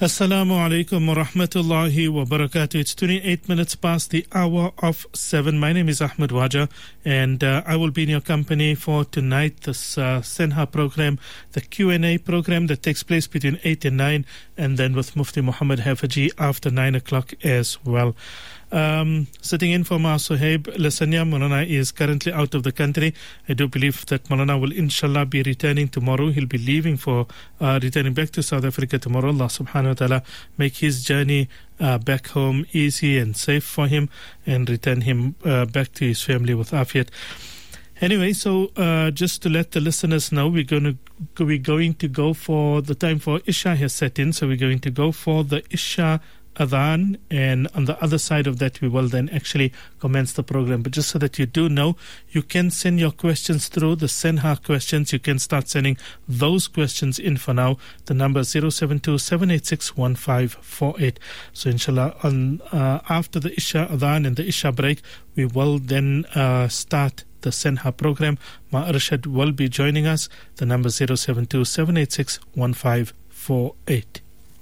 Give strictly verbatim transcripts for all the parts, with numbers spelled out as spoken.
Assalamu alaikum wa rahmatullahi wa barakatuh. It's twenty-eight minutes past the hour of seven. My name is Ahmed Waja, and uh, I will be in your company for tonight, this uh, Senha program, the Q and A program that takes place between eight and nine, and then with Mufti Muhammad Hafaji after nine o'clock as well. Um, sitting in for Ma Suhaib Lasanya, Maulana is currently out of the country. I do believe that Maulana will inshallah be returning tomorrow. He'll be leaving for, uh, returning back to South Africa tomorrow. Allah subhanahu wa ta'ala make his journey uh, back home easy and safe for him, and return him uh, back to his family with afiyat. Anyway, so uh, just to let the listeners know, we're going to we're going to go for the time for Isha has set in, so we're going to go for the Isha Adhan, and on the other side of that we will then actually commence the program. But just so that you do know, you can send your questions through the Senha questions. You can start sending those questions in for now. The number is zero seven two seven eight six one five four eight. So inshallah, on uh, after the Isha Adhan and the Isha break, we will then uh, start the Senha program. Ma Arshad will be joining us. The number is zero seven two seven eight six one five four eight.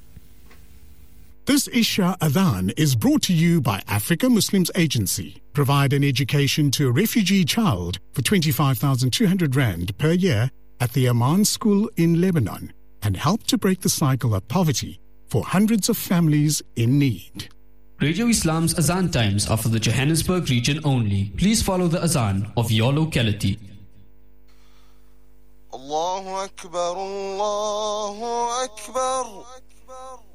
This Isha Adhan is brought to you by Africa Muslims Agency. Provide an education to a refugee child for twenty-five thousand two hundred rand per year at the Aman School in Lebanon, and help to break the cycle of poverty for hundreds of families in need. Radio Islam's Azan times are for the Johannesburg region only. Please follow the Azan of your locality. Allahu Akbar, Allahu Akbar.